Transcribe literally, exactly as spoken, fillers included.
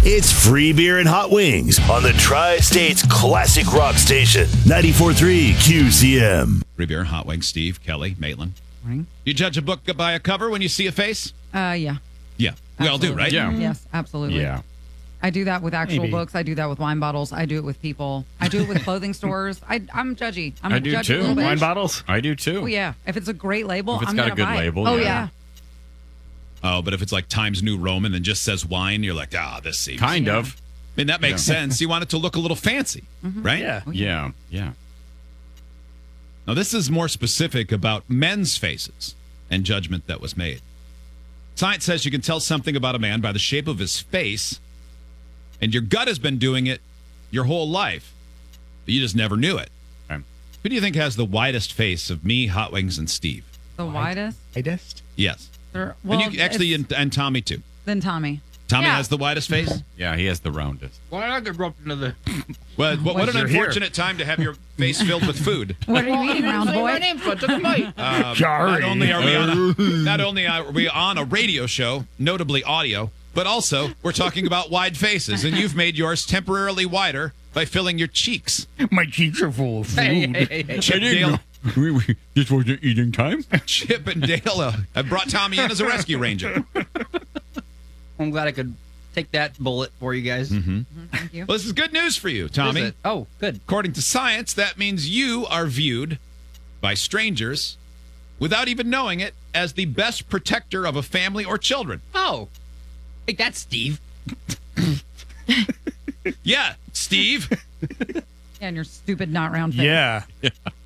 It's free beer and hot wings on the Tri-State's classic rock station, ninety-four point three Q C M. Free beer, hot wings, Steve, Kelly, Maitland. Morning. You judge a book by a cover when you see a face? Uh, yeah. Yeah, we all do, Absolutely. right? Yeah. Yes, absolutely. Yeah. I do that with actual Maybe. books. I do that with wine bottles. I do it with people. I do it with clothing stores. I, I'm judgy. I'm I do judgy a too. little bit. Wine bottles? I do too. Oh, yeah. If it's a great label, If it's I'm got a gonna good buy it. label, Oh, yeah. yeah. Oh, but if it's like Times New Roman and just says wine, you're like, ah, this seems. Kind Yeah. of. I mean, that makes Yeah. sense. You want it to look a little fancy, right? Yeah. Yeah. Yeah. Now, this is more specific about men's faces and judgment that was made. Science says you can tell something about a man by the shape of his face, and your gut has been doing it your whole life, but you just never knew it. Okay. Who do you think has the widest face of me, Hot Wings, and Steve? The widest? Widest? Yes. There- Well, and you actually, it's- and, and Tommy, too. then Tommy. Tommy Yeah. has the widest face? Yeah, he has the roundest. Why not get roped into the... Well, what, what an You're here. unfortunate time to have your face filled with food. What are you eating, round boy? Um, Sorry. Not only are we on a, not only are we on a radio show, notably audio, but also we're talking about wide faces, and you've made yours temporarily wider by filling your cheeks. My cheeks are full of food. I didn't Dale, know. We, we, this wasn't eating time. Chip and Dale uh, have brought Tommy in as a rescue ranger. I'm glad I could take that bullet for you guys. Mm-hmm. Thank you. Well, this is good news for you, Is Tommy. it? Oh, good. According to science, that means you are viewed by strangers, without even knowing it, as the best protector of a family or children. Oh, hey, that's Steve. Yeah, Steve. Yeah, and your stupid not round face. Yeah.